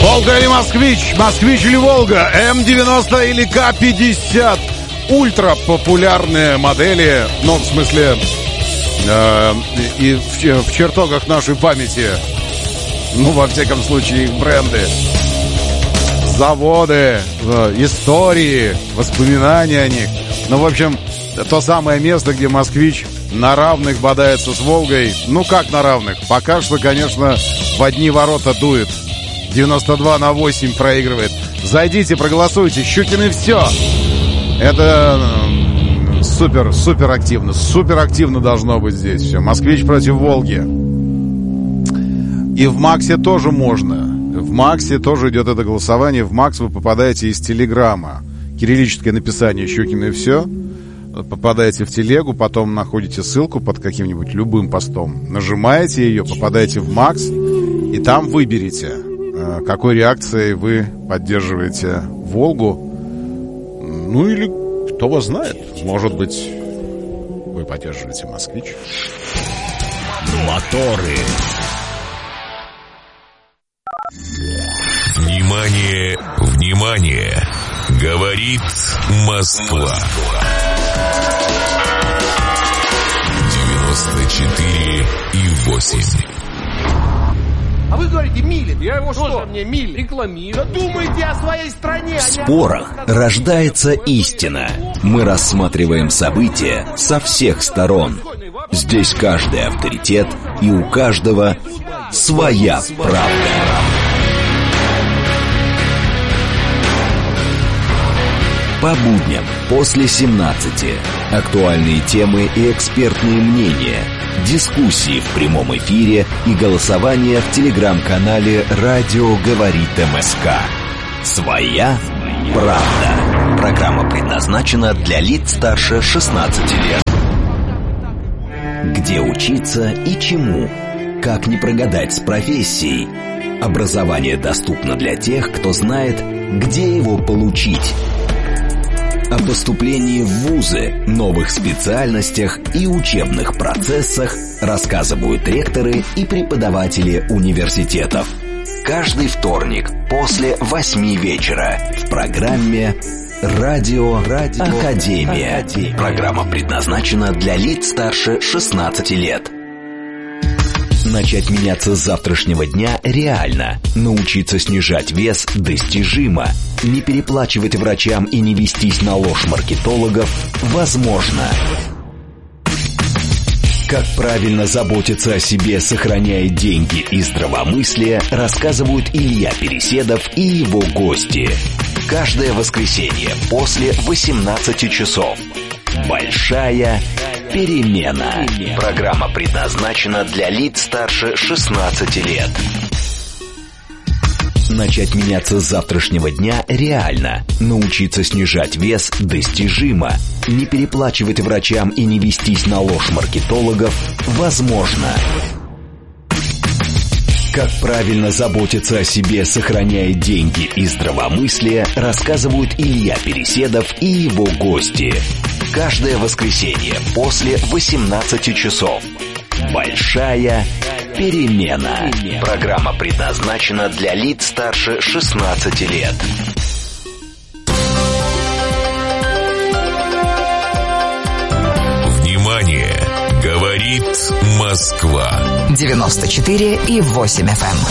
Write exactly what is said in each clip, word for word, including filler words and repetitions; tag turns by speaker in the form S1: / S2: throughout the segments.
S1: Волга или Москвич? Москвич или Волга? эм девяносто или ка пятьдесят? Ультра популярные модели, ну, в смысле, э, и в, в чертогах нашей памяти. Ну, во всяком случае, их бренды. Заводы, э, истории, воспоминания о них. Ну, в общем, то самое место, где Москвич на равных бодается с Волгой. Ну, как на равных? Пока что, конечно, в одни ворота дует. девяносто два на восемь проигрывает. Зайдите, проголосуйте. Щукины все. Это супер, супер активно. Супер активно должно быть здесь все. Москвич против Волги. И в Максе тоже можно. В Максе тоже идет это голосование. В Макс вы попадаете из Телеграма. Кириллическое написание «Щукины все». Попадаете в телегу, потом находите ссылку под каким-нибудь любым постом. Нажимаете ее, попадаете в Макс. И там выберите, какой реакцией вы поддерживаете Волгу. Ну или, кто вас знает, может быть, вы поддерживаете Москвич.
S2: Моторы. Внимание, внимание! Говорит Москва. девяносто четыре и восемь.
S3: А вы говорите, Милин. Я его что? Тоже мне Милин. Рекламирую. Да думайте о своей стране.
S4: В спорах рождается истина. Мы рассматриваем события со всех сторон. Здесь каждый авторитет, и у каждого своя правда. По будням после семнадцати. Актуальные темы и экспертные мнения. Дискуссии в прямом эфире и голосование в телеграм-канале «Радио говорит МСК». Своя правда. Программа предназначена для лиц старше шестнадцати лет. Где учиться и чему? Как не прогадать с профессией? Образование доступно для тех, кто знает, где его получить. О поступлении в вузы, новых специальностях и учебных процессах рассказывают ректоры и преподаватели университетов. Каждый вторник после восьми вечера в программе «Радио, Радио Академия». Академия. Программа предназначена для лиц старше шестнадцати лет. Начать меняться с завтрашнего дня реально. Научиться снижать вес достижимо. Не переплачивать врачам и не вестись на ложь маркетологов возможно. Как правильно заботиться о себе, сохраняя деньги и здравомыслие, рассказывают Илья Переседов и его гости. Каждое воскресенье после восемнадцати часов. Большая перемена. Программа предназначена для лиц старше шестнадцати лет. Начать меняться с завтрашнего дня реально. Научиться снижать вес достижимо. Не переплачивать врачам и не вестись на ложь маркетологов возможно. Как правильно заботиться о себе, сохраняя деньги и здравомыслие, рассказывают Илья Переседов и его гости. Каждое воскресенье после восемнадцати часов. Большая перемена. Программа предназначена для лиц старше шестнадцати лет.
S2: Внимание! Говорит Москва.
S5: девяносто четыре и восемь эф эм.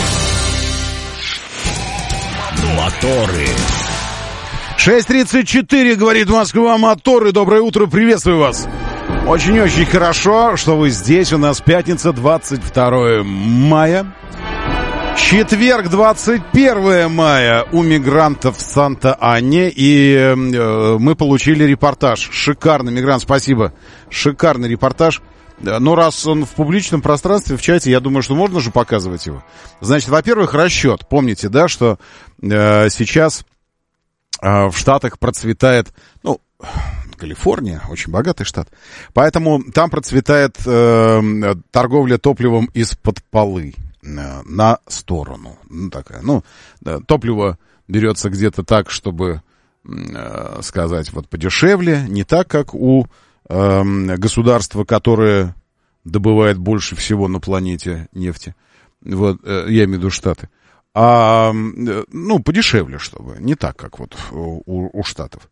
S2: Моторы.
S1: шесть тридцать четыре, говорит Москва, моторы. Доброе утро, приветствую вас. Очень-очень хорошо, что вы здесь. У нас пятница, двадцать второе мая. Четверг, двадцать первое мая у мигрантов в Санта-Ане. И э, мы получили репортаж. Шикарный, мигрант, спасибо. Шикарный репортаж. Но раз он в публичном пространстве, в чате, я думаю, что можно же показывать его. Значит, во-первых, расчет. Помните, да, что э, сейчас э, в Штатах процветает, ну, Калифорния, очень богатый штат. Поэтому там процветает э, торговля топливом из-под полы э, на сторону. Ну, такая, ну, да, топливо берется где-то так, чтобы э, сказать, вот подешевле, не так, как у э, государства, которое добывает больше всего на планете нефти. Вот, э, я имею в виду Штаты. А, ну, подешевле, чтобы. Не так, как вот у, у Штатов.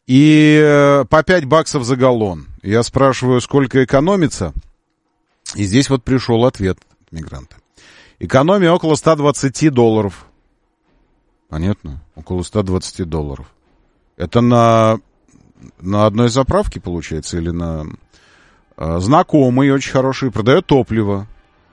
S1: И по пять баксов за галлон. Я спрашиваю, сколько экономится. И здесь вот пришел ответ мигранта. Экономия около сто двадцать долларов. Понятно? Около сто двадцать долларов. Это на, на одной заправке, получается, или на... Знакомый, очень хороший, продает топливо.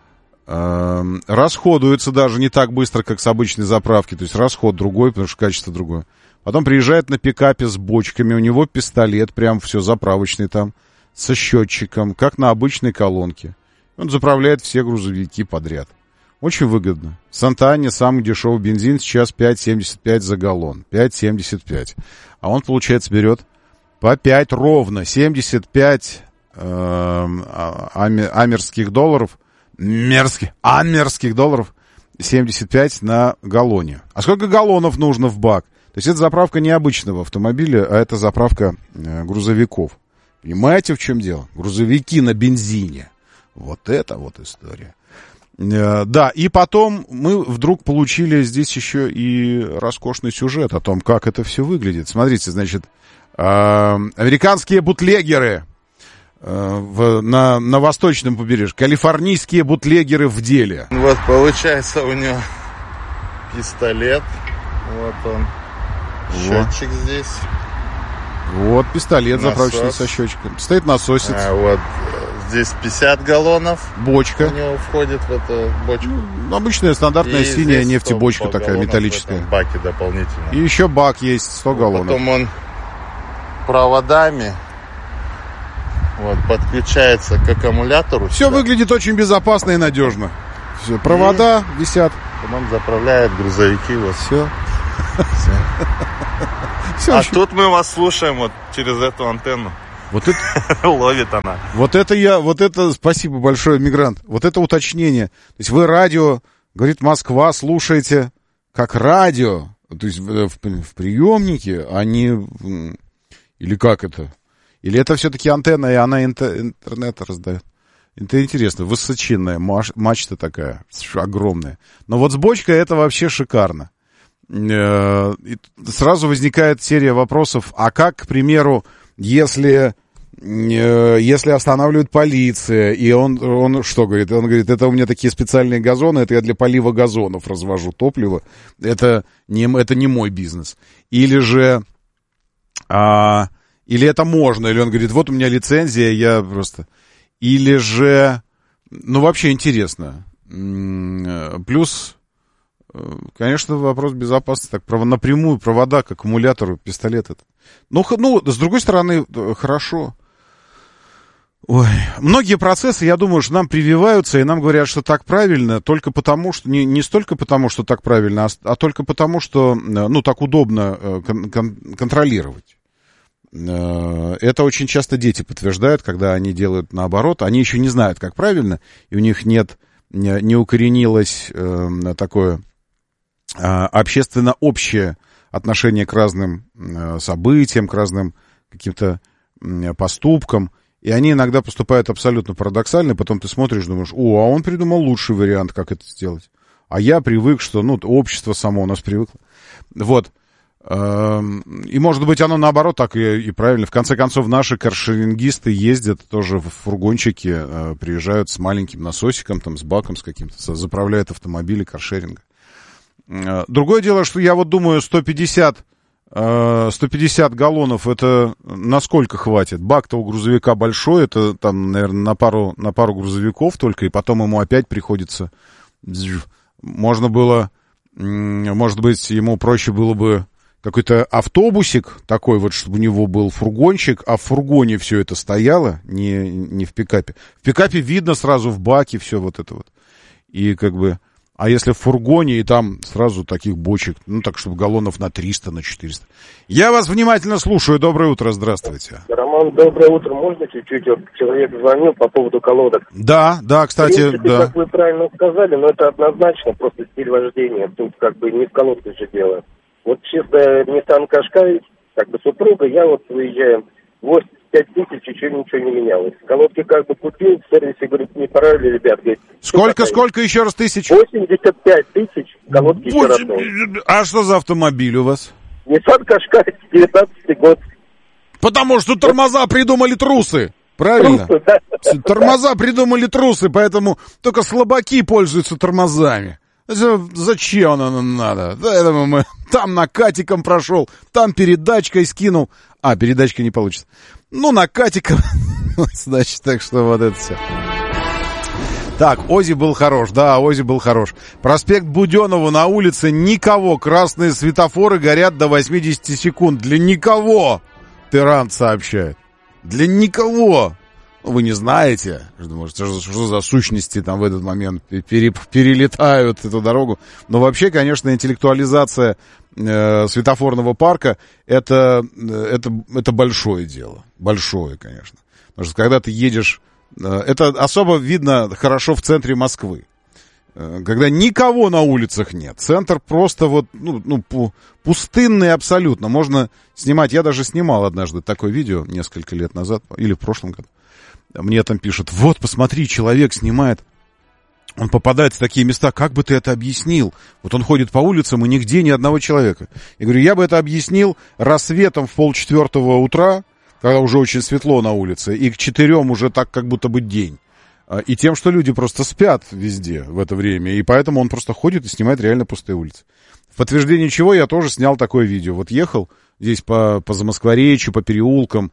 S1: Расходуется даже не так быстро, как с обычной заправки. То есть расход другой, потому что качество другое. Потом приезжает на пикапе с бочками. У него пистолет, прям все заправочный там, со счетчиком, как на обычной колонке. Он заправляет все грузовики подряд. Очень выгодно. В Санта-Ане самый дешевый бензин сейчас пять семьдесят пять за галлон. пять семьдесят пять. А он, получается, берет по пять ровно. семьдесят пять э, амерских долларов. Мерзких, амерских долларов. семьдесят пять на галлоне. А сколько галлонов нужно в бак? То есть это заправка не обычного автомобиля, а это заправка э, грузовиков. Понимаете, в чем дело? Грузовики на бензине. Вот это вот история. Э, да, и потом мы вдруг получили здесь еще и роскошный сюжет о том, как это все выглядит. Смотрите, значит, э, американские бутлегеры э, в, на, на восточном побережье, калифорнийские бутлегеры в деле.
S6: Вот получается у него пистолет, вот он. Счетчик вот. Здесь.
S1: Вот пистолет
S6: Насос.
S1: Заправочный со счетчиком. Стоит насосец.
S6: А, вот здесь пятьдесят галлонов.
S1: Бочка.
S6: У него входит в эту бочку.
S1: Ну, обычная стандартная
S6: и
S1: синяя нефтебочка такая металлическая.
S6: В баке дополнительно.
S1: И еще бак есть, сто галлонов.
S6: Потом он проводами вот, подключается к аккумулятору.
S1: Все
S6: сюда.
S1: выглядит очень безопасно и надежно. Все, провода и... висят.
S6: Потом заправляет грузовики. Вот.
S1: Все.
S6: А тут мы вас слушаем вот через эту антенну.
S1: Вот это
S6: ловит она.
S1: Вот это я, вот это, спасибо большое, мигрант. Вот это уточнение. То есть вы радио, говорит Москва, слушаете как радио, то есть в, в, в приемнике, а не... Или как это? Или это все-таки антенна, и она интер, интернет раздает? Это интересно, высоченная мачта такая, огромная. Но вот с бочкой это вообще шикарно. И сразу возникает серия вопросов, а как, к примеру, если, если останавливает полиция, и он, он что говорит? Он говорит, это у меня такие специальные газоны, это я для полива газонов развожу топливо, это не, это не мой бизнес. Или же, а, или это можно, или он говорит, вот у меня лицензия, я просто... Или же, ну вообще интересно, плюс... Конечно, вопрос безопасности. Так, напрямую провода к аккумулятору, пистолет это. Ну, ну, с другой стороны, хорошо. Ой. Многие процессы, я думаю, что нам прививаются, и нам говорят, что так правильно, только потому, что... Не, не столько потому, что так правильно, а, а только потому, что, ну, так удобно кон- кон- контролировать. Это очень часто дети подтверждают, когда они делают наоборот. Они еще не знают, как правильно, и у них нет, не укоренилось э, такое... общественно общее отношение к разным событиям, к разным каким-то поступкам. И они иногда поступают абсолютно парадоксально. Потом ты смотришь, думаешь, о, а он придумал лучший вариант, как это сделать. А я привык, что, ну, общество само у нас привыкло. Вот. И, может быть, оно наоборот так и, и правильно. В конце концов, наши каршерингисты ездят тоже в фургончике, приезжают с маленьким насосиком, там, с баком с каким-то, заправляют автомобили каршеринга. Другое дело, что я вот думаю, сто пятьдесят, сто пятьдесят галлонов, это насколько хватит? Бак-то у грузовика большой, это там, наверное, на пару, на пару грузовиков только, и потом ему опять приходится... Можно было, может быть, ему проще было бы какой-то автобусик такой вот, чтобы у него был фургончик, а в фургоне все это стояло, не, не в пикапе. В пикапе видно сразу в баке все вот это вот. И как бы... А если в фургоне, и там сразу таких бочек, ну, так, чтобы галлонов на триста, на четыреста. Я вас внимательно слушаю. Доброе утро, здравствуйте.
S7: Роман, доброе утро. Можно чуть-чуть? Вот человек звонил по поводу колодок.
S1: Да, да, кстати,
S7: в принципе,
S1: да.
S7: Как вы правильно сказали, но это однозначно просто стиль вождения. Тут как бы не в колодке же дело. Вот чисто Nissan Qashqai, как бы супруга, я вот выезжаю, восемьдесят пять тысяч, еще ничего не менялось. Колодки как бы купил, в сервисе, говорит, не пора ли, ребят? Говорит,
S1: сколько, сколько еще раз тысяч?
S7: восемьдесят пять тысяч, колодки еще родной.
S1: А что за автомобиль у вас?
S7: Nissan Qashqai, девятнадцатый год.
S1: Потому что тормоза придумали трусы. Правильно?
S7: Трусы, да.
S1: Тормоза придумали трусы, поэтому только слабаки пользуются тормозами. Зачем оно нам надо? Поэтому мы там накатиком прошел, там передачкой скинул. А, передачка не получится. Ну, накатиком. Значит, так что вот это все. Так, Ози был хорош, да, Ози был хорош. Проспект Буденова, на улице никого. Красные светофоры горят до восемьдесят секунд. Для никого, Тирант сообщает. Для никого. Вы не знаете, что, что за сущности там в этот момент пере, перелетают эту дорогу. Но вообще, конечно, интеллектуализация э, светофорного парка это, это, это большое дело. Большое, конечно. Потому что когда ты едешь... Э, это особо видно хорошо в центре Москвы. Э, когда никого на улицах нет. Центр просто вот ну, ну, пу, пустынный абсолютно. Можно снимать... Я даже снимал однажды такое видео несколько лет назад. Или в прошлом году. Мне там пишут, вот, посмотри, человек снимает, он попадает в такие места, как бы ты это объяснил? Вот он ходит по улицам, и нигде ни одного человека. Я говорю, я бы это объяснил рассветом в полчетвертого утра, когда уже очень светло на улице, и к четырем уже так, как будто бы день. И тем, что люди просто спят везде в это время, и поэтому он просто ходит и снимает реально пустые улицы. В подтверждение чего я тоже снял такое видео. Вот ехал здесь по, по Замоскворечью, по переулкам,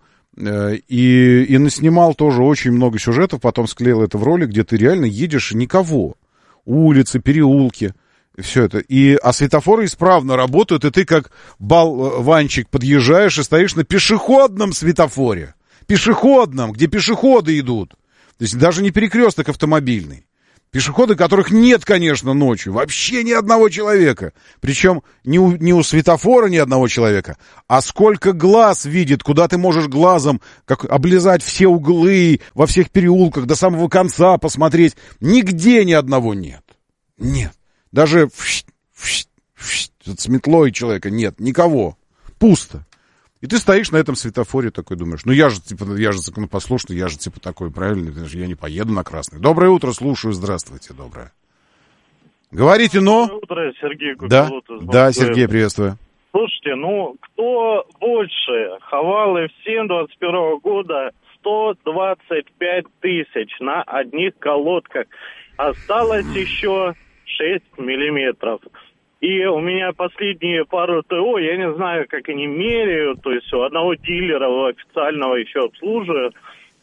S1: И, и наснимал тоже очень много сюжетов, потом склеил это в ролик, где ты реально едешь, никого. Улицы, переулки, все это. И, а светофоры исправно работают, и ты как болванчик подъезжаешь и стоишь на пешеходном светофоре. Пешеходном, где пешеходы идут. То есть даже не перекресток автомобильный. Пешеходы, которых нет, конечно, ночью. Вообще ни одного человека. Причем не у, не у светофора ни одного человека, а сколько глаз видит, куда ты можешь глазом как облизать все углы, во всех переулках, до самого конца посмотреть. Нигде ни одного нет. Нет. Даже фш, фш, фш, с метлой человека нет. Никого. Пусто. И ты стоишь на этом светофоре такой, думаешь, ну я же, типа, я же законопослушный, я же, типа, такой правильный, я не поеду на красный. Доброе утро, слушаю, здравствуйте, доброе. Говорите, но...
S8: Доброе утро, Сергей
S1: Да, да, Сергей, приветствую.
S8: Слушайте, ну, кто больше? Хавал эф семь двадцать первого года сто двадцать пять тысяч на одних колодках. Осталось еще шесть миллиметров. И у меня последние пару ТО, я не знаю, как они меряют, то есть у одного дилера официального еще обслуживаю.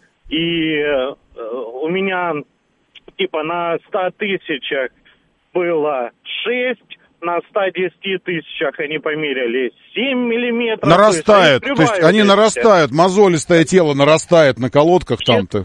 S8: И э, у меня типа на ста тысячах было шесть, на ста десяти тысячах они померяли семь миллиметров.
S1: Нарастает, то есть, то есть они нарастают, мозолистое тело нарастает на колодках там-то.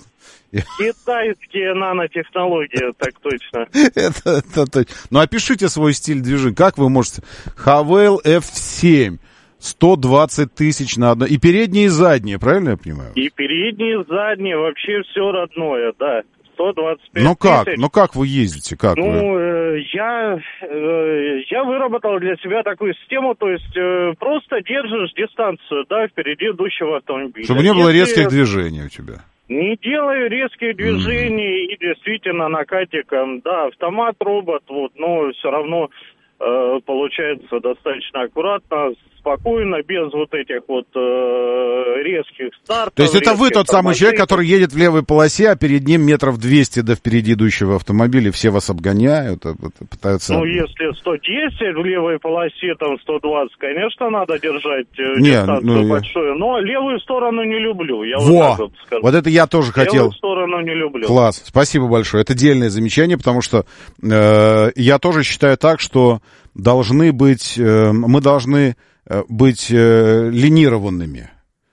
S8: Китайские нанотехнологии, так точно.
S1: это, это точно. Ну, опишите свой стиль движения. Как вы можете? Хавейл эф семь. сто двадцать тысяч на одно. И передние, и задние, правильно я понимаю?
S8: И передние, и задние, вообще все родное, да. сто двадцать пять
S1: ну как?
S8: тысяч.
S1: Ну как вы ездите? Как
S8: ну,
S1: вы?
S8: Э, я, э, я выработал для себя такую систему, то есть э, просто держишь дистанцию, да, впереди идущего автомобиля.
S1: Чтобы не было
S8: Если...
S1: резких движений у тебя.
S8: Не делаю резких движений mm-hmm. и действительно накатиком, да, автомат, робот, вот, но все равно э, получается достаточно аккуратно, спокойно, без вот этих вот э, резких стартов.
S1: То есть это вы тот самый человек, который едет в левой полосе, а перед ним метров двести до впереди идущего автомобиля, все вас обгоняют, пытаются...
S8: Ну, если сто десять в левой полосе, там сто двадцать, конечно, надо держать э,
S1: не,
S8: дистанцию
S1: ну,
S8: большую, но левую сторону не люблю, я
S1: Во!
S8: вот так вот скажу.
S1: Вот это я тоже хотел.
S8: Левую сторону не люблю.
S1: Класс, спасибо большое. Это дельное замечание, потому что э, я тоже считаю так, что должны быть, э, мы должны быть э, линированными,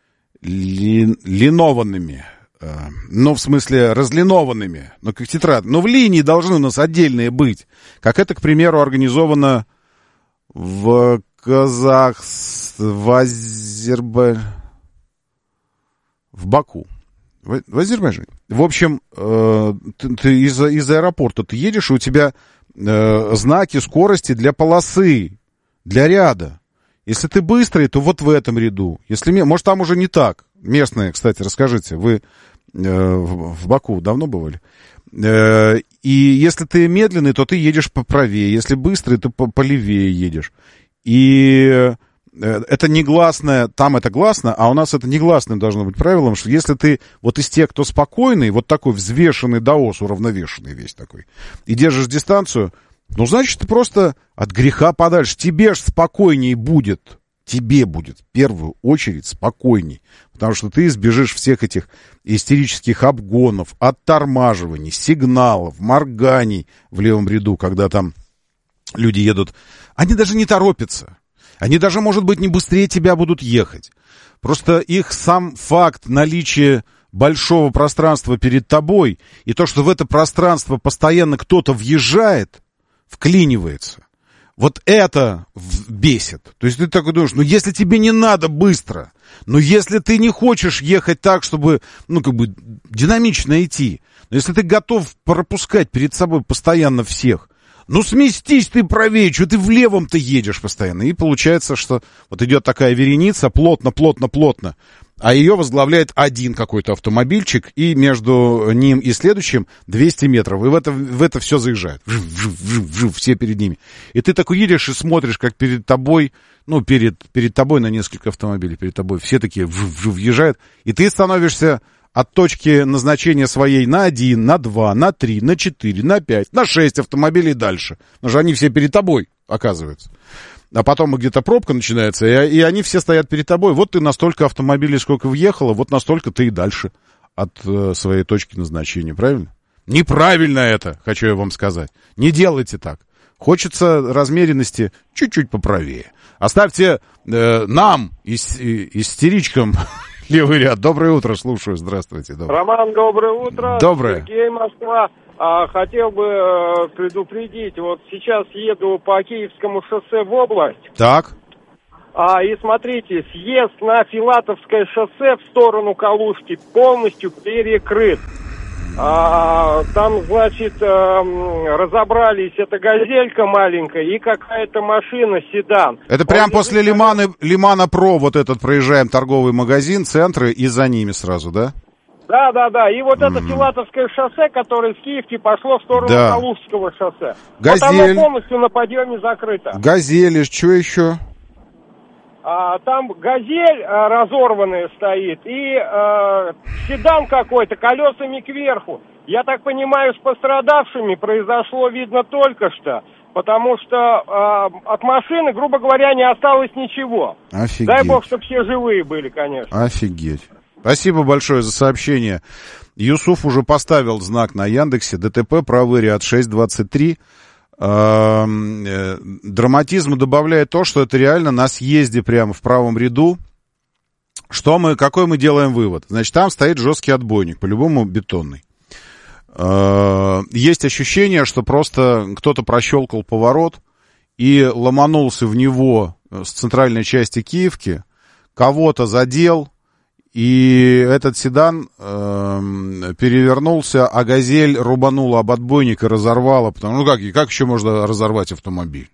S1: ли, линованными, э, ну, в смысле, разлинованными, ну, как тетрадь. Но в линии должны у нас отдельные быть, как это, к примеру, организовано в Казахстане, в Азербайджане, в Баку, в, в Азербайджане. В общем, э, ты, ты из, из аэропорта ты едешь, и у тебя э, знаки скорости для полосы, для ряда. Если ты быстрый, то вот в этом ряду. Если, может, там уже не так. Местные, кстати, расскажите, вы э, в, в Баку давно бывали? Э, и если ты медленный, то ты едешь поправее. Если быстрый, то по полевее едешь. И э, это негласное, там это гласно, а у нас это негласным должно быть правилом, что если ты вот из тех, кто спокойный, вот такой взвешенный даос, уравновешенный весь такой, и держишь дистанцию, ну, значит, ты просто от греха подальше. Тебе ж спокойней будет. Тебе будет в первую очередь спокойней. Потому что ты избежишь всех этих истерических обгонов, оттормаживаний, сигналов, морганий в левом ряду, когда там люди едут. Они даже не торопятся. Они даже, может быть, не быстрее тебя будут ехать. Просто их сам факт наличия большого пространства перед тобой и то, что в это пространство постоянно кто-то въезжает, вклинивается. Вот это бесит. То есть ты такой думаешь, ну если тебе не надо быстро, ну если ты не хочешь ехать так, чтобы, ну как бы динамично идти, но если ты готов пропускать перед собой постоянно всех, ну сместись ты правее, что ты в левом-то едешь постоянно. И получается, что вот идет такая вереница, плотно, плотно, плотно. А ее возглавляет один какой-то автомобильчик, и между ним и следующим двести метров. И в это, в это все заезжает. Вжив, вжив, вжив, вжив, все перед ними. И ты такой едешь и смотришь, как перед тобой, ну, перед, перед тобой на несколько автомобилей, перед тобой все такие вжив, вжив, въезжают. И ты становишься от точки назначения своей на один, на два, на три, на четыре, на пять, на шесть автомобилей дальше. Потому что они все перед тобой, оказывается. А потом где-то пробка начинается, и, и они все стоят перед тобой. Вот ты настолько автомобилей, сколько въехало, вот настолько ты и дальше от э, своей точки назначения, правильно? Неправильно это, хочу я вам сказать. Не делайте так. Хочется размеренности чуть-чуть поправее. Оставьте э, нам, ис, истеричкам, левый ряд. Доброе утро, слушаю, здравствуйте. Доброе.
S7: Роман, доброе утро.
S1: Доброе.
S7: Сергей, Москва. А, хотел бы э, предупредить, вот сейчас еду по Киевскому шоссе в область.
S1: Так.
S7: А, и смотрите, съезд на Филатовское шоссе в сторону Калужки полностью перекрыт. А, там, значит, э, разобрались, это газелька маленькая и какая-то машина, седан.
S1: Это прямо после Лимана, Лимана Про, вот этот проезжаем торговый магазин, центры, и за ними сразу, да?
S7: Да, да, да. И вот
S1: mm-hmm.
S7: это Филатовское шоссе, которое с Киевки пошло в сторону да. Калужского шоссе.
S1: Газель.
S7: Вот оно полностью на подъеме закрыто.
S1: Газели, что еще?
S7: А, там газель а, разорванная стоит и а, седан какой-то, колесами кверху. Я так понимаю, с пострадавшими произошло, видно, только что. Потому что а, от машины, грубо говоря, не осталось ничего.
S1: Офигеть.
S7: Дай бог, чтобы все живые были, конечно.
S1: Офигеть. Спасибо большое за сообщение. Юсуф уже поставил знак на Яндексе. ДТП, правый ряд, шесть двадцать три. Драматизма добавляет то, что это реально на съезде прямо в правом ряду. Что мы, какой мы делаем вывод? Значит, там стоит жесткий отбойник, по-любому бетонный. Есть ощущение, что просто кто-то прощелкал поворот и ломанулся в него с центральной части Киевки, кого-то задел, и этот седан э, перевернулся, а газель рубанула об отбойник и разорвала. Потому, ну как, как еще можно разорвать автомобиль?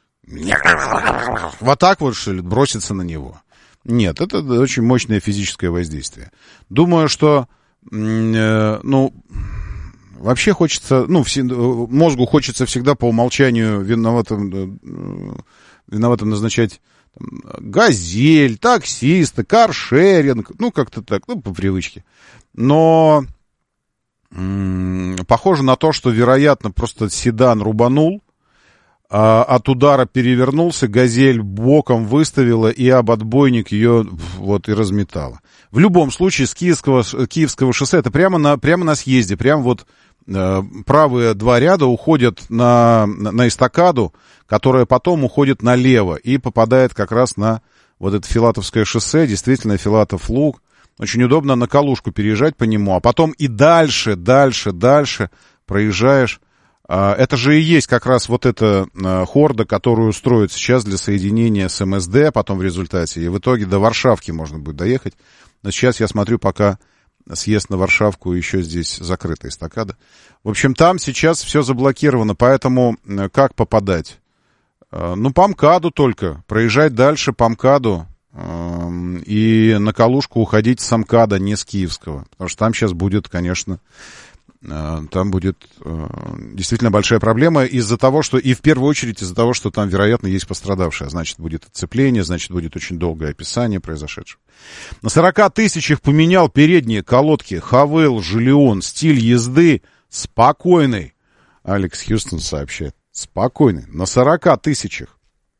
S1: Вот так вот, что ли, броситься на него? Нет, это очень мощное физическое воздействие. Думаю, что, э, ну, вообще хочется, ну, все, мозгу хочется всегда по умолчанию виноватым, э, виноватым назначать газель, таксисты, каршеринг, ну, как-то так, ну, по привычке. Но м- похоже на то, что, вероятно, просто седан рубанул, а от удара перевернулся, газель боком выставила и об отбойник ее вот и разметала. В любом случае, с Киевского, Киевского шоссе, это прямо на, прямо на съезде, прямо вот э, правые два ряда уходят на, на, на эстакаду, которая потом уходит налево и попадает как раз на вот это Филатовское шоссе, действительно, Филатов-Луг. Очень удобно на Калужку переезжать по нему, а потом и дальше, дальше, дальше проезжаешь. Это же и есть как раз вот эта хорда, которую строят сейчас для соединения с эм эс дэ, потом в результате, и в итоге до Варшавки можно будет доехать. Но сейчас я смотрю, пока съезд на Варшавку, еще здесь закрыта эстакада. В общем, там сейчас все заблокировано, поэтому как попадать? Ну, по МКАДу только. Проезжать дальше по МКАДу. и на Калужку уходить с МКАДа, не с Киевского. Потому что там сейчас будет, конечно, там будет действительно большая проблема из-за того, что, и в первую очередь из-за того, что там, вероятно, есть пострадавшие. Значит, будет отцепление, значит, будет очень долгое описание произошедшего. На сорока тысячах поменял передние колодки Хавейл, Жилион, стиль езды спокойный. Алекс Хьюстон сообщает. Спокойный. На сорока тысячах.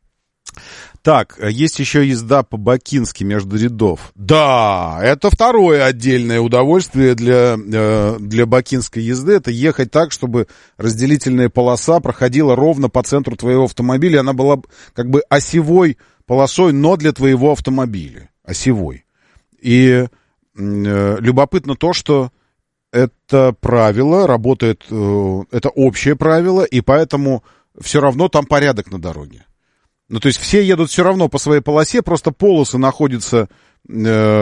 S1: Так, есть еще езда по-бакински между рядов. Да, это второе отдельное удовольствие для, для бакинской езды. Это ехать так, чтобы разделительная полоса проходила ровно по центру твоего автомобиля. Она была как бы осевой полосой, но для твоего автомобиля. Осевой. И э, любопытно то, что это правило работает, э, это общее правило, и поэтому все равно там порядок на дороге. Ну, то есть все едут все равно по своей полосе, просто полосы находятся э,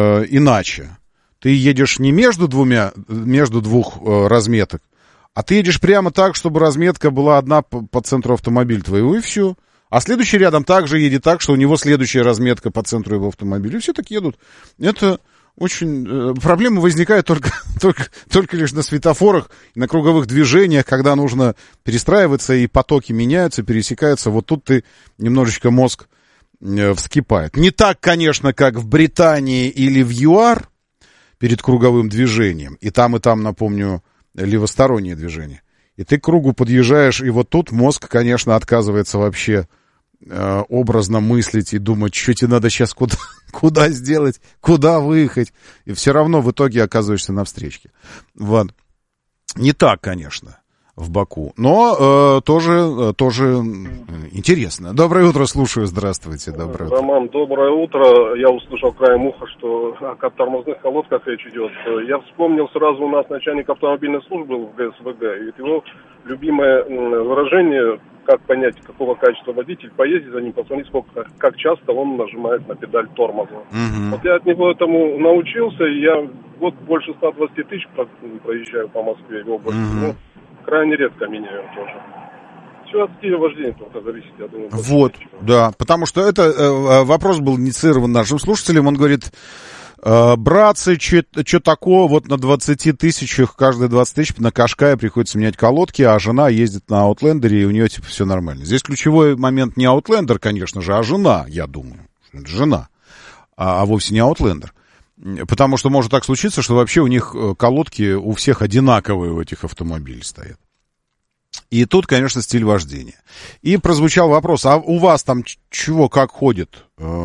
S1: иначе. Ты едешь не между двумя, между двух э, разметок, а ты едешь прямо так, чтобы разметка была одна по, по центру автомобиля твоего, и все. А следующий рядом также едет так, что у него следующая разметка по центру его автомобиля. И все так едут. Это очень... Э, проблема возникает только, только, только лишь на светофорах, на круговых движениях, когда нужно перестраиваться, и потоки меняются, пересекаются. Вот тут ты немножечко мозг э, вскипает. Не так, конечно, как в Британии или в ЮАР перед круговым движением. И там, и там, напомню, левостороннее движение. И ты к кругу подъезжаешь, и вот тут мозг, конечно, отказывается вообще э, образно мыслить и думать, что тебе надо сейчас куда, куда сделать, куда выехать. И все равно в итоге оказываешься на встречке. Вот. Не так, конечно, в Баку, но э, тоже, э, тоже интересно. Доброе утро, слушаю, здравствуйте. Доброе утро.
S9: Роман, доброе утро. Я услышал краем уха, что о тормозных колодках речь идет. Я вспомнил сразу, у нас начальник автомобильной службы был в ГСВГ, и его любимое выражение, как понять, какого качества водитель, поездить за ним, посмотреть, сколько, как часто он нажимает на педаль тормоза. Угу. Вот я от него этому научился, и я вот больше ста двадцати тысяч проезжаю по Москве и области. Угу. Ну, крайне редко меняю тоже. Все от стиля вождения только зависит, я думаю.
S1: Вот, да, потому что это э, вопрос был инициирован нашим слушателем. Он говорит, э, братцы, что такое, вот на двадцати тысячах, каждые двадцать тысяч на Кашкае приходится менять колодки, а жена ездит на Аутлендере, и у нее типа все нормально. Здесь ключевой момент не Аутлендер, конечно же, а жена, я думаю. Жена, а, а вовсе не Аутлендер. Потому что может так случиться, что вообще у них колодки у всех одинаковые, у этих автомобилей стоят. И тут, конечно, стиль вождения. И прозвучал вопрос, а у вас там чего, как ходит?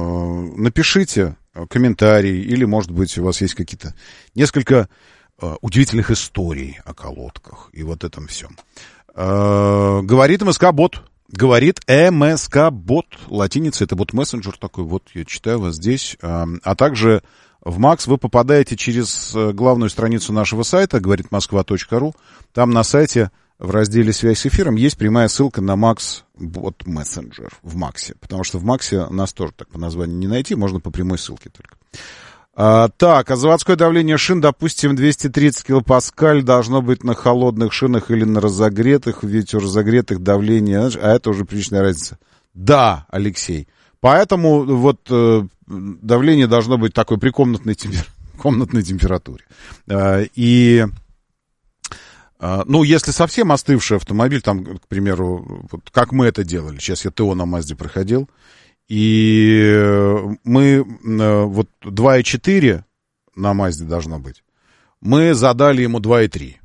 S1: Напишите комментарий, или, может быть, у вас есть какие-то несколько удивительных историй о колодках и вот этом всем. Говорит МСК-бот. Говорит МСК-бот. Латиница, это бот-мессенджер такой. Вот я читаю вас здесь. А также в Макс вы попадаете через главную страницу нашего сайта, говорит москва точка ру. Там на сайте в разделе «Связь с эфиром» есть прямая ссылка на Макс Бот Мессенджер в Максе. Потому что в Максе нас тоже так по названию не найти, можно по прямой ссылке только. А, так, а заводское давление шин, допустим, двести тридцать килопаскаль должно быть на холодных шинах или на разогретых, ведь у разогретых давление, а это уже приличная разница. Да, Алексей. Поэтому вот э, давление должно быть такой при комнатной, темпер... комнатной температуре. А, и, а, ну, если совсем остывший автомобиль, там, к примеру, вот как мы это делали, сейчас я ТО на Мазде проходил, и мы, вот два и четыре на Мазде должно быть, мы задали ему два и три.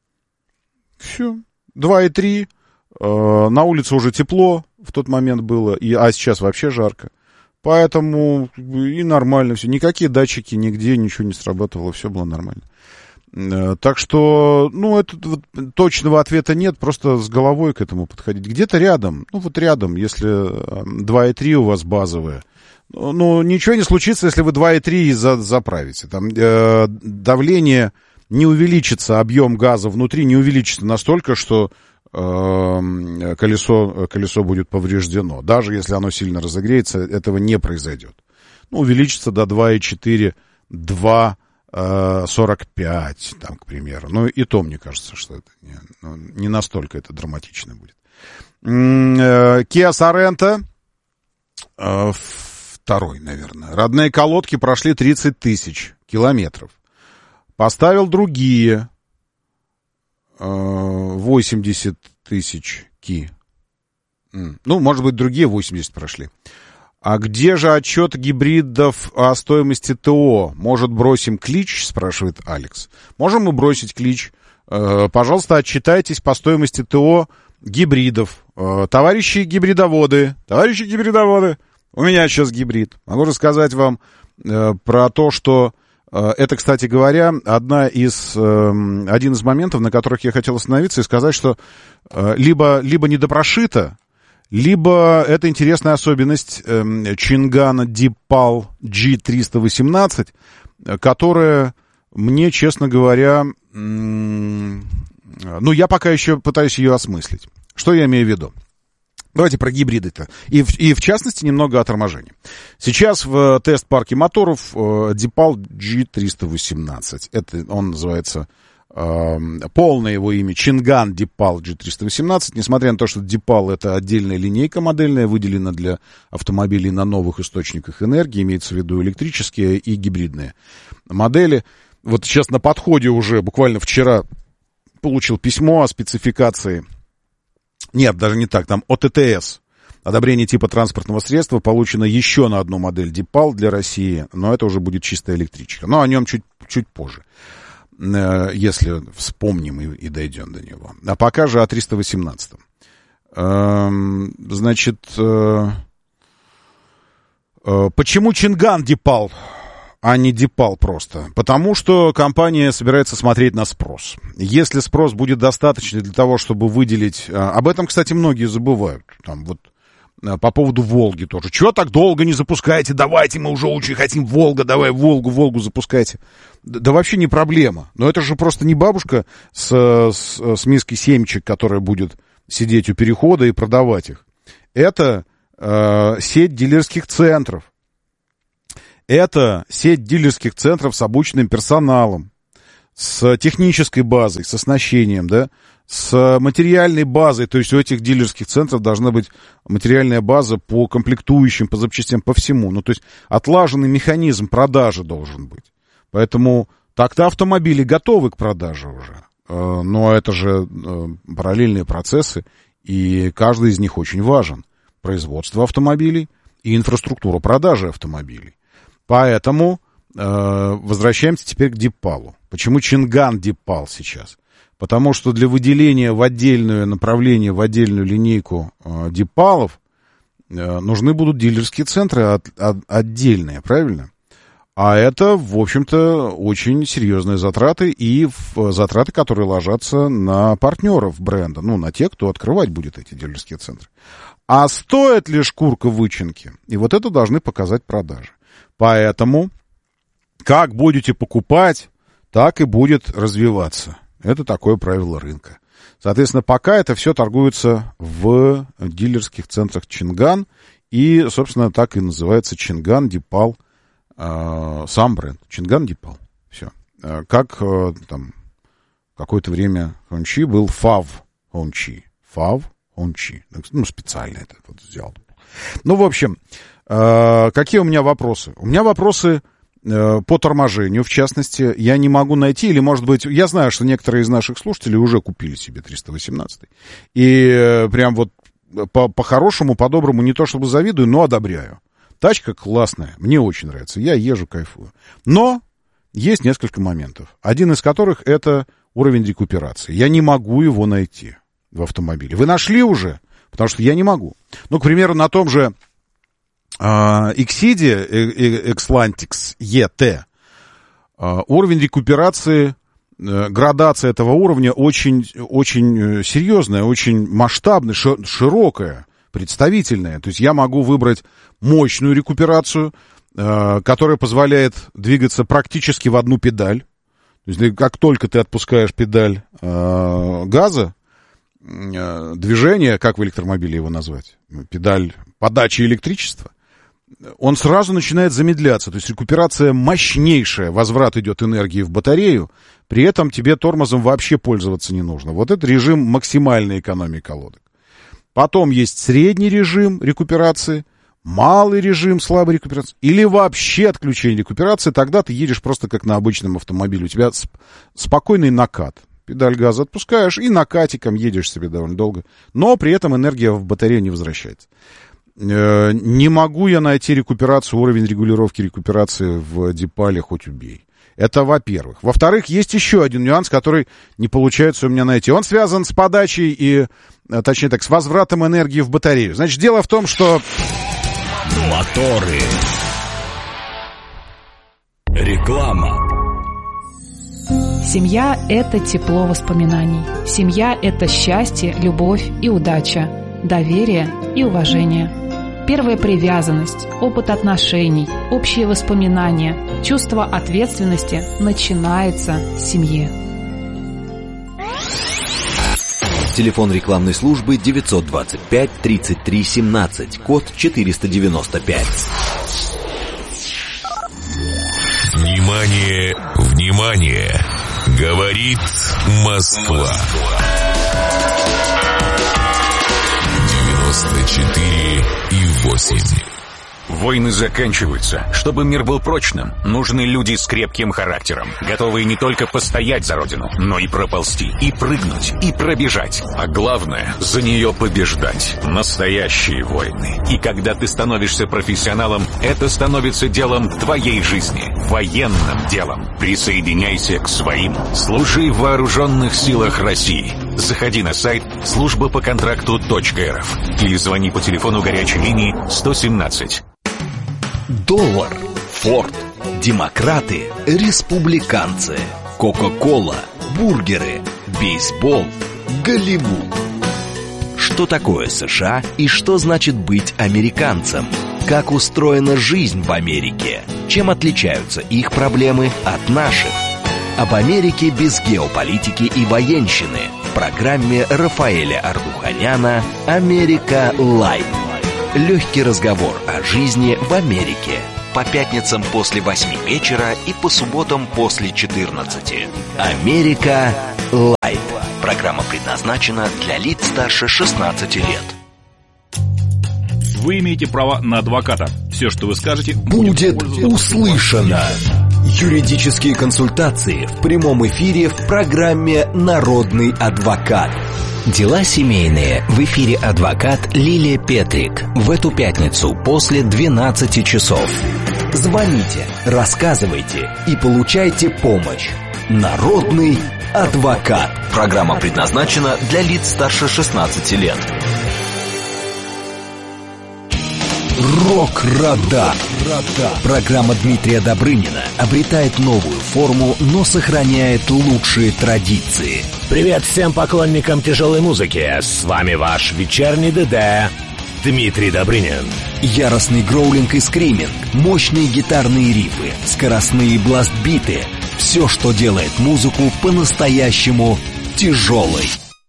S1: Все, два и три, на улице уже тепло в тот момент было, и, а сейчас вообще жарко. Поэтому и нормально все. Никакие датчики нигде, ничего не срабатывало, все было нормально. Так что, ну, это, вот, точного ответа нет, просто с головой к этому подходить. Где-то рядом, ну, вот рядом, если два и три у вас базовые, ну, ничего не случится, если вы два и три за, заправите. Там э, давление не увеличится, объем газа внутри не увеличится настолько, что э, колесо, колесо будет повреждено. Даже если оно сильно разогреется, этого не произойдет. Ну, увеличится до два и четыре, два сорок пять, там, к примеру. Ну, и то, мне кажется, что это не, ну, не настолько это драматично будет. Kia Sorento в второй, наверное. Родные колодки прошли тридцать тысяч километров. Поставил другие восемьдесят тысяч ки. Ну, может быть, другие восемьдесят прошли. А где же отчет гибридов о стоимости ТО? Может, бросим клич, спрашивает Алекс. Можем мы бросить клич. Пожалуйста, отчитайтесь по стоимости ТО гибридов. Товарищи гибридоводы, товарищи гибридоводы, у меня сейчас гибрид. Могу рассказать вам про то, что это, кстати говоря, одна из, один из моментов, на которых я хотел остановиться и сказать, что либо, либо недопрошито, либо это интересная особенность Чингана Дипал джи триста восемнадцать, которая мне, честно говоря, ну, я пока еще пытаюсь ее осмыслить. Что я имею в виду? Давайте про гибриды-то. И в, и в частности немного о торможении. Сейчас в тест-парке моторов Дипал джи триста восемнадцать. Это он называется, э, полное его имя Чинган Дипал джи триста восемнадцать. Несмотря на то, что Дипал это отдельная линейка модельная, выделена для автомобилей на новых источниках энергии, имеется в виду электрические и гибридные модели. Вот сейчас на подходе уже, буквально вчера, получил письмо о спецификации. Нет, даже не так, там о тэ тэ эс. Одобрение типа транспортного средства получено еще на одну модель Дипал для России, но это уже будет чистая электричка. Но о нем чуть, чуть позже, если вспомним и, и дойдем до него. А пока же о триста восемнадцать. Значит, почему Чинган Дипал, а не Дипал просто? Потому что компания собирается смотреть на спрос. Если спрос будет достаточный для того, чтобы выделить... Об этом, кстати, многие забывают. Там вот по поводу Волги тоже. Чего так долго не запускаете? Давайте, мы уже очень хотим Волга, давай Волгу, Волгу запускайте. Да, да вообще не проблема. Но это же просто не бабушка с, с, с миской семечек, которая будет сидеть у перехода и продавать их. Это э, сеть дилерских центров. Это сеть дилерских центров с обученным персоналом, с технической базой, с оснащением, да, с материальной базой. То есть у этих дилерских центров должна быть материальная база по комплектующим, по запчастям, по всему. Ну, то есть отлаженный механизм продажи должен быть. Поэтому так-то автомобили готовы к продаже уже. Но это же параллельные процессы, и каждый из них очень важен. Производство автомобилей и инфраструктура продажи автомобилей. Поэтому э, возвращаемся теперь к Дипалу. Почему Чинган Дипал сейчас? Потому что для выделения в отдельное направление, в отдельную линейку э, Дипалов э, нужны будут дилерские центры от, от, отдельные, правильно? А это, в общем-то, очень серьезные затраты и в, затраты, которые ложатся на партнеров бренда, ну, на тех, кто открывать будет эти дилерские центры. А стоит ли шкурка вычинки? И вот это должны показать продажи. Поэтому, как будете покупать, так и будет развиваться. Это такое правило рынка. Соответственно, пока это все торгуется в дилерских центрах Чинган. И, собственно, так и называется Чинган Дипал, э, сам бренд. Чинган Дипал. Все. Э, как э, там какое-то время Хончи был Фав Хончи. Фав Хончи. Ну, специально это вот сделал. Ну, в общем... Какие у меня вопросы? У меня вопросы э, по торможению, в частности. Я не могу найти, или, может быть, я знаю, что некоторые из наших слушателей уже купили себе триста восемнадцать. И э, прям вот по- по-хорошему, по-доброму, не то чтобы завидую, но одобряю. Тачка классная, мне очень нравится, я езжу, кайфую. Но есть несколько моментов. Один из которых это уровень рекуперации. Я не могу его найти в автомобиле. Вы нашли уже? Потому что я не могу. Ну, к примеру, на том же... Exide, Xlantix и ти, уровень рекуперации, градация этого уровня очень, очень серьезная, очень масштабная, широкая, представительная. То есть я могу выбрать мощную рекуперацию, которая позволяет двигаться практически в одну педаль. То есть как только ты отпускаешь педаль газа, движение, как в электромобиле его назвать, педаль подачи электричества, он сразу начинает замедляться. То есть рекуперация мощнейшая, возврат идет энергии в батарею, при этом тебе тормозом вообще пользоваться не нужно. Вот это режим максимальной экономии колодок. Потом есть средний режим рекуперации, малый режим слабой рекуперации или вообще отключение рекуперации, тогда ты едешь просто как на обычном автомобиле. У тебя сп- спокойный накат. Педаль газа отпускаешь и накатиком едешь себе довольно долго. Но при этом энергия в батарею не возвращается. Э, не могу я найти рекуперацию, уровень регулировки рекуперации в Дипале, хоть убей. Это во-первых. Во-вторых, есть еще один нюанс, который не получается у меня найти. Он связан с подачей и, точнее так, с возвратом энергии в батарею. Значит, дело в том, что...
S2: Моторы. Реклама.
S10: Семья – это тепло воспоминаний. Семья – это счастье, любовь и удача, доверие и уважение. Первая привязанность, опыт отношений, общие воспоминания, чувство ответственности начинается с семьи.
S4: Телефон рекламной службы девятьсот двадцать пять тридцать три семнадцать, код четыреста девяносто пять.
S2: Внимание, внимание! Говорит Москва. девяносто четыре и восемь.
S11: Войны заканчиваются. Чтобы мир был прочным, нужны люди с крепким характером, готовые не только постоять за родину, но и проползти, и прыгнуть, и пробежать. А главное, за нее побеждать. Настоящие войны. И когда ты становишься профессионалом, это становится делом твоей жизни. Военным делом. Присоединяйся к своим. Служи в вооруженных силах России. Заходи на сайт служба по контракту точка рф или звони по телефону горячей линии сто семнадцать.
S4: Доллар, Форд, демократы, республиканцы, Кока-кола, бургеры, бейсбол, Голливуд. Что такое США и что значит быть американцем? Как устроена жизнь в Америке? Чем отличаются их проблемы от наших? Об Америке без геополитики и военщины в программе Рафаэля Ардуханяна «Америка Лайв». Легкий разговор о жизни в Америке. По пятницам после восьми вечера и по субботам после четырнадцати. «Америка Лайв». Программа предназначена для лиц старше шестнадцати лет.
S12: Вы имеете право на адвоката. Все, что вы скажете,
S4: будет услышано. Юридические консультации в прямом эфире в программе «Народный адвокат». Дела семейные. В эфире адвокат Лилия Петрик. В эту пятницу после двенадцати часов. Звоните, рассказывайте и получайте помощь. Народный адвокат. Программа предназначена для лиц старше шестнадцати лет. Рок-радар. Программа Дмитрия Добрынина обретает новую форму, но сохраняет лучшие традиции.
S13: Привет всем поклонникам тяжелой музыки. С вами ваш вечерний ДД Дмитрий Добрынин.
S4: Яростный гроулинг и скриминг, мощные гитарные рифы, скоростные бластбиты. Все, что делает музыку по-настоящему тяжелой.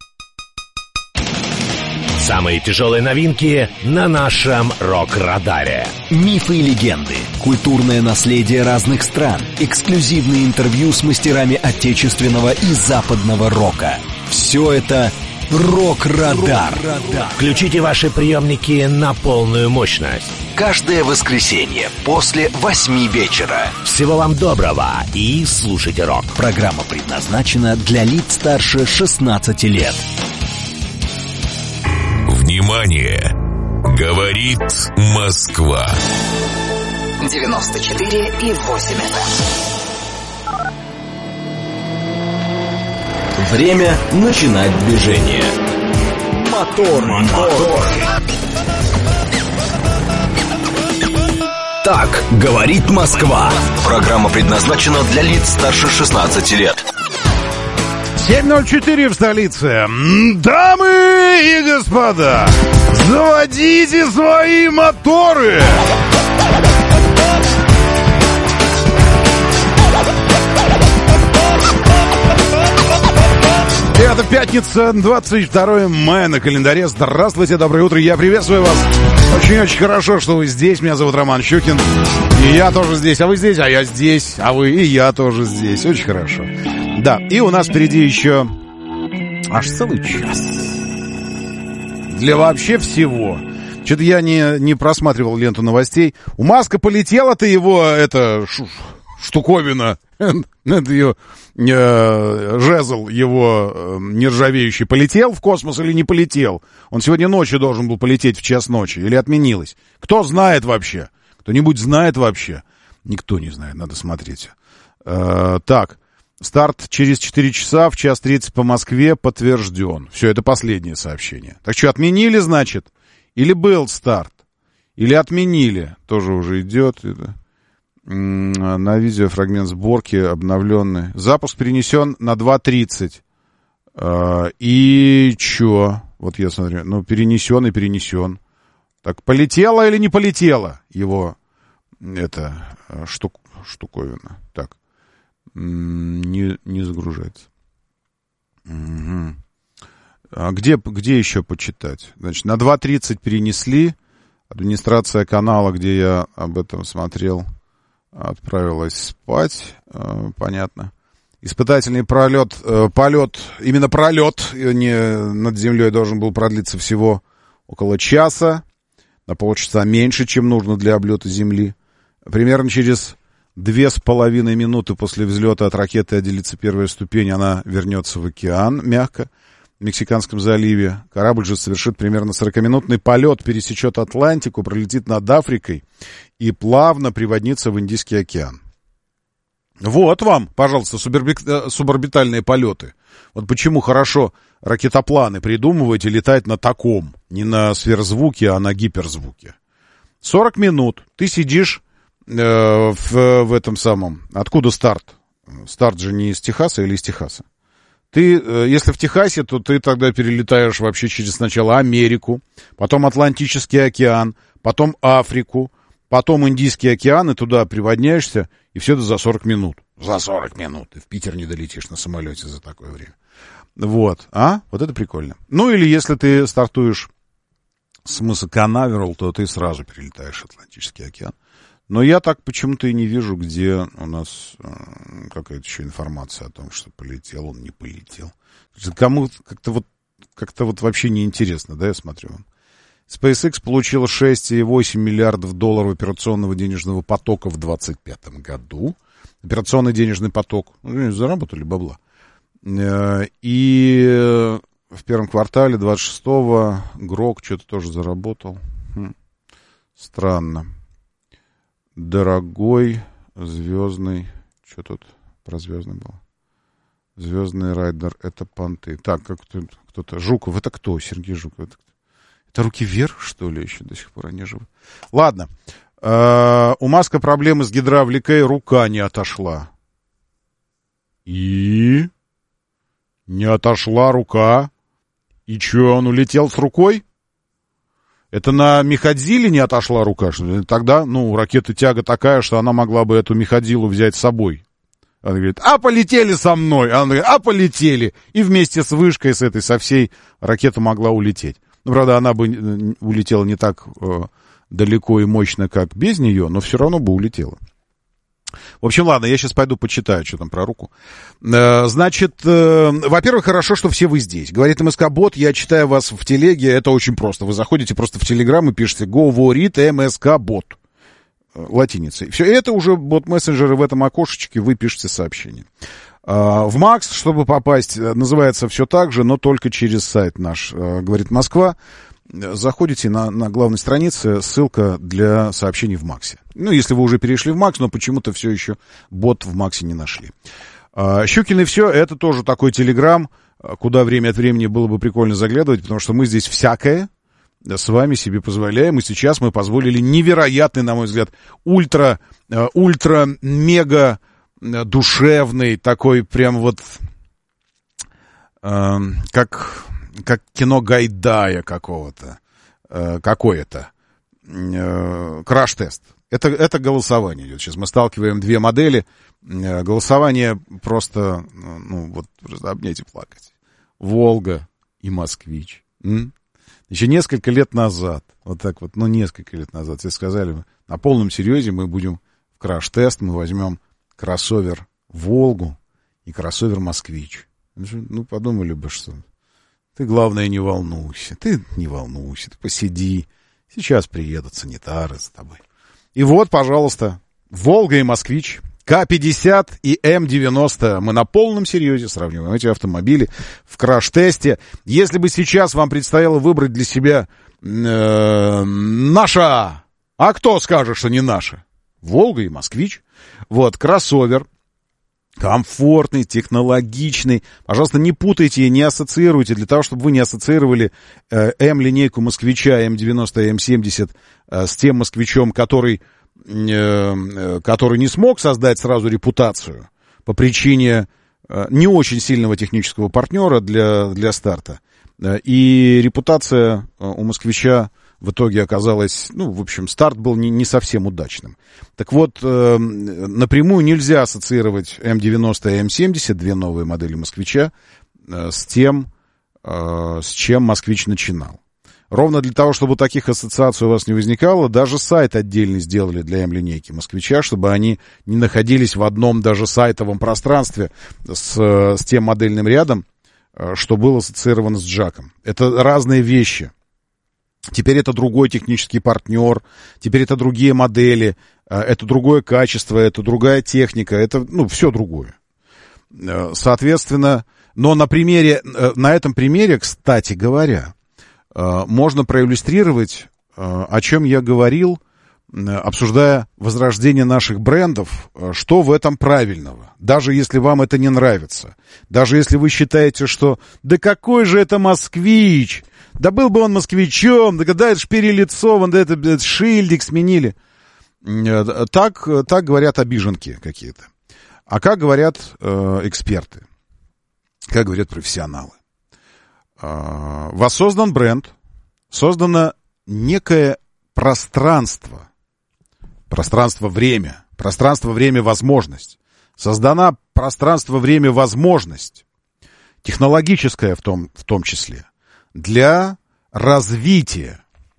S13: Самые тяжелые новинки на нашем рок-радаре.
S4: Мифы и легенды, культурное наследие разных стран, эксклюзивные интервью с мастерами отечественного и западного рока. Все это Рок-радар.
S13: Включите ваши приемники на полную мощность.
S4: Каждое воскресенье после восьми вечера.
S13: Всего вам доброго и слушайте рок.
S4: Программа предназначена для лиц старше шестнадцати лет.
S2: Внимание! Говорит Москва.
S5: девяносто четыре и восемь эф эм.
S4: Время начинать движение. Мотор, мотор. Так говорит Москва. Программа предназначена для лиц старше шестнадцати лет.
S1: семь ноль четыре в столице. Дамы и господа, заводите свои моторы. Это пятница, двадцать второе мая на календаре. Здравствуйте, доброе утро, я приветствую вас. Очень-очень хорошо, что вы здесь. Меня зовут Роман Щукин. И я тоже здесь, а вы здесь, а я здесь, а вы и я тоже здесь. Очень хорошо. Да, и у нас впереди еще аж целый час. Для вообще всего. Что-то я не, не просматривал ленту новостей. У Маска полетела-то его, это, ш, штуковина, это ее, э, жезл его э, нержавеющий, полетел в космос или не полетел? Он сегодня ночью должен был полететь в час ночи или отменилось? Кто знает вообще? Кто-нибудь знает вообще? Никто не знает, надо смотреть. Э, так, старт через четыре часа в час тридцать по Москве подтвержден. Все, это последнее сообщение. Так что, отменили, значит? Или был старт? Или отменили? Тоже уже идет. Это. На видео фрагмент сборки обновленный. Запуск перенесен на два тридцать. И чё? Вот я смотрю. Ну, перенесен и перенесен. Так, полетело или не полетело его это штук, штуковина? Так. Не, не загружается. Угу. А где, где еще почитать? Значит, на два тридцать перенесли. Администрация канала, где я об этом смотрел, отправилась спать. Э, понятно. Испытательный пролет, э, полет, именно пролет не, над землей должен был продлиться всего около часа. На полчаса меньше, чем нужно для облета Земли. Примерно через две с половиной минуты после взлета от ракеты отделится первая ступень, она вернется в океан мягко. В Мексиканском заливе. Корабль же совершит примерно сорокаминутный полет, пересечет Атлантику, пролетит над Африкой и плавно приводнится в Индийский океан. Вот вам, пожалуйста, суборбитальные полеты. Вот почему хорошо ракетопланы придумывать и летать на таком, не на сверхзвуке, а на гиперзвуке. сорок минут ты сидишь э, в, в этом самом... Откуда старт? Старт же не из Техаса или из Техаса? Ты, если в Техасе, то ты тогда перелетаешь вообще через сначала Америку, потом Атлантический океан, потом Африку, потом Индийский океан, и туда приводняешься, и все это за сорок минут. За сорок минут. Ты в Питер не долетишь на самолете за такое время. Вот. А? Вот это прикольно. Ну, или если ты стартуешь с мыса Канаверал, то ты сразу перелетаешь в Атлантический океан. Но я так почему-то и не вижу, где у нас э, какая-то еще информация о том, что полетел он, не полетел. Кому как-то вот, как-то вот вообще неинтересно, да, я смотрю. SpaceX получила шесть целых восемь миллиардов долларов операционного денежного потока в двадцать пятом году. Операционный денежный поток. Ну, заработали бабла. Э, и в первом квартале двадцать шестого Грок что-то тоже заработал. Хм. Странно. Дорогой, звездный, что тут про звездный был? Звездный райдер, это понты. Так, как кто-то, Жуков, это кто? Сергей Жуков, это, это руки вверх, что ли, еще до сих пор они живы? Ладно, э-э, у Маска проблемы с гидравликой, рука не отошла. И? Не отошла рука? И что, он улетел с рукой? Это на Мехадзиле не отошла рука, что ли? Тогда, ну, у ракеты тяга такая, что она могла бы эту Мехадзилу взять с собой. Она говорит, а полетели со мной. Она говорит, а полетели. И вместе с вышкой, с этой, со всей, ракета могла улететь. Ну, правда, она бы улетела не так э, далеко и мощно, как без нее, но все равно бы улетела. В общем, ладно, я сейчас пойду почитаю, что там про руку. Э, значит, э, во-первых, хорошо, что все вы здесь. Говорит МСК-бот, я читаю вас в телеге, это очень просто. Вы заходите просто в Телеграм и пишете «Говорит МСК-бот» латиницей. Все, это уже бот-мессенджеры в этом окошечке, вы пишете сообщение. Э, в Макс, чтобы попасть, называется все так же, но только через сайт наш, э, говорит Москва. Заходите на, на главной странице, ссылка для сообщений в Максе. Ну, если вы уже перешли в Макс, но почему-то все еще бот в Максе не нашли. Щукин и все, это тоже такой телеграм, куда время от времени было бы прикольно заглядывать, потому что мы здесь всякое с вами себе позволяем, и сейчас мы позволили невероятный, на мой взгляд, ультра, ультра, мега душевный, такой прям вот, э, как... как кино Гайдая какого-то, э, какое-то, э, краш-тест. Это, это голосование идет. Сейчас мы сталкиваем две модели. Э, голосование просто, ну, вот, просто обнять и плакать. Волга и Москвич. М? Еще несколько лет назад, вот так вот, ну, несколько лет назад, все сказали, на полном серьезе мы будем в краш-тест, мы возьмем кроссовер Волгу и кроссовер Москвич. Ну, подумали бы, что... Ты, главное, не волнуйся. Ты не волнуйся. Ты посиди. Сейчас приедут санитары за тобой. И вот, пожалуйста, «Волга» и «Москвич», Ка пятьдесят и Эм девяносто. Мы на полном серьезе сравниваем эти автомобили в краш-тесте. Если бы сейчас вам предстояло выбрать для себя э, наша, а кто скажет, что не наша? «Волга» и «Москвич». Вот, кроссовер. Комфортный, технологичный. Пожалуйста, не путайте и не ассоциируйте. Для того, чтобы вы не ассоциировали э, М-линейку «Москвича», Эм девяносто и Эм семьдесят э, с тем «Москвичом», который... который не смог создать сразу репутацию по причине не очень сильного технического партнера для, для старта. И репутация у «Москвича» в итоге оказалась, ну, в общем, старт был не, не совсем удачным. Так вот, напрямую нельзя ассоциировать Эм девяносто и Эм семьдесят, две новые модели «Москвича», с тем, с чем «Москвич» начинал. Ровно для того, чтобы таких ассоциаций у вас не возникало, даже сайт отдельный сделали для М-линейки «Москвича», чтобы они не находились в одном даже сайтовом пространстве с, с тем модельным рядом, что было ассоциировано с Джаком. Это разные вещи. Теперь это другой технический партнер, теперь это другие модели, это другое качество, это другая техника, это, ну, все другое. Соответственно, но на примере, на этом примере, кстати говоря, можно проиллюстрировать, о чем я говорил, обсуждая возрождение наших брендов, что в этом правильного. Даже если вам это не нравится. Даже если вы считаете, что да какой же это «Москвич», да был бы он «Москвичом», да когда это ж перелицован, да это, это шильдик сменили. Так, так говорят обиженки какие-то. А как говорят э, эксперты? Как говорят профессионалы? Воссоздан бренд, создано некое пространство, пространство-время, пространство-время-возможность, создана пространство-время-возможность, технологическое в том, в том числе, для развития.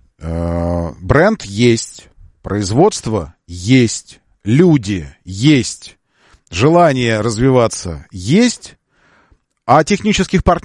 S1: Бренд есть, производство есть, люди есть, желание развиваться есть, а технических партнеров